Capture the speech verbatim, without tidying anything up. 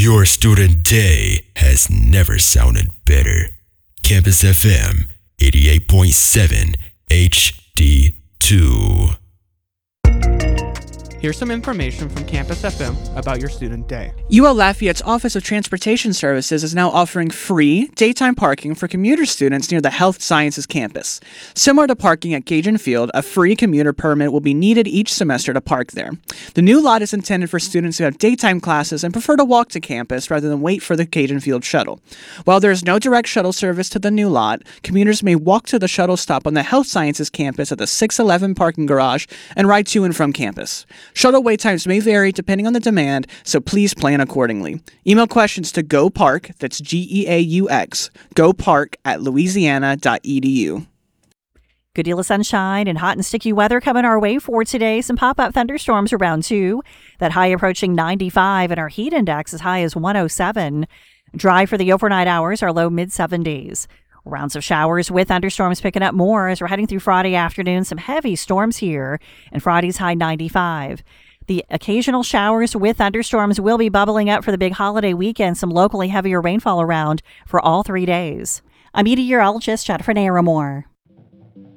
Your student day has never sounded better. Campus F M eighty-eight point seven H D two. Here's some information from Campus F M about your student day. U L Lafayette's Office of Transportation Services is now offering free daytime parking for commuter students near the Health Sciences campus. Similar to parking at Cajun Field, a free commuter permit will be needed each semester to park there. The new lot is intended for students who have daytime classes and prefer to walk to campus rather than wait for the Cajun Field shuttle. While there is no direct shuttle service to the new lot, commuters may walk to the shuttle stop on the Health Sciences campus at the six eleven parking garage and ride to and from campus. Shuttle wait times may vary depending on the demand, so please plan accordingly. Email questions to GoPark, that's G E A U X, GoPark at louisiana dot e d u. Good deal of sunshine and hot and sticky weather coming our way for today. Some pop-up thunderstorms around too. That high approaching ninety-five and our heat index as high as one oh seven. Dry for the overnight hours, our low mid seventies. Rounds of showers with thunderstorms picking up more as we're heading through Friday afternoon. Some heavy storms here, and Friday's high ninety-five. The occasional showers with thunderstorms will be bubbling up for the big holiday weekend. Some locally heavier rainfall around for all three days. I'm meteorologist Jennifer Naramore.